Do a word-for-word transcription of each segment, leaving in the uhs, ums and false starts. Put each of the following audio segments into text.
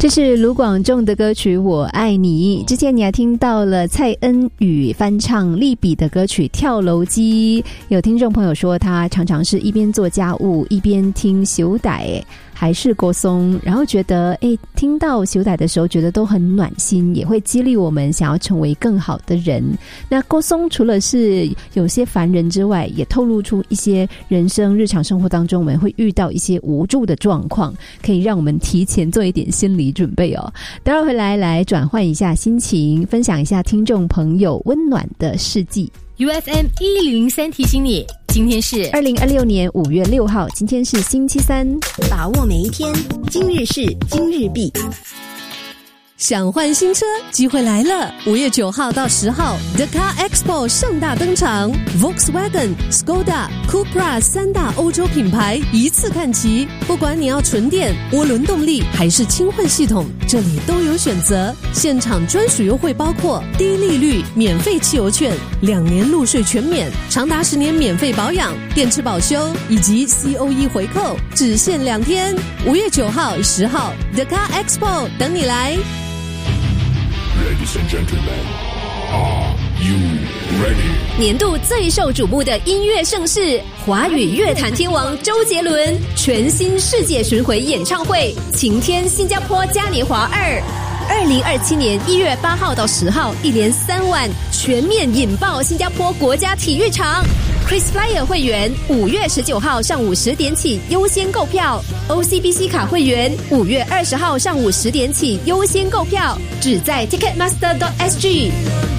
这是卢广仲的歌曲《我爱你》。之前你还听到了蔡恩宇翻唱利比的歌曲《跳楼机》。有听众朋友说他常常是一边做家务一边听小歹还是歌颂，然后觉得诶听到小歹的时候觉得都很暖心，也会激励我们想要成为更好的人。那歌颂除了是有些烦人之外，也透露出一些人生日常生活当中我们会遇到一些无助的状况，可以让我们提前做一点心理准备哦。待会儿回来来转换一下心情，分享一下听众朋友温暖的事迹。 U F M 一零零三提醒你，今天是二零二六年五月六号，今天是星期三， 把握每一天，今日事今日毕。 想换新车，机会来了！五月九号到十号 ，The Car Expo 盛大登场 ，Volkswagen、Skoda、Cupra 三大欧洲品牌一次看齐。不管你要纯电、涡轮动力还是轻混系统，这里都有选择。现场专属优惠包括低利率、免费汽油券、两年路税全免、长达十年免费保养、电池保修以及 C O E 回扣，只限两天。五月九号、十号 ，The Car Expo 等你来。 Ladies and gentlemen, are you ready? 年度最受瞩目的音乐盛事，华语乐坛天王周杰伦全新世界巡回演唱会《晴天新加坡嘉年华二》，二零二七年一月八号到十号，一连三晚全面引爆新加坡国家体育场。KrisFlyer 会员五月十九号上午十点起优先购票 ，O C B C 卡会员五月二十号上午十点起优先购票，只在 Ticketmaster dot S G。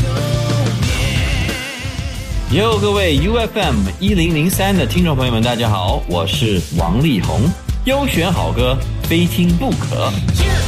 哟，各位 U F M 一零零三的听众朋友们，大家好，我是王力宏，优选好歌，非听不可。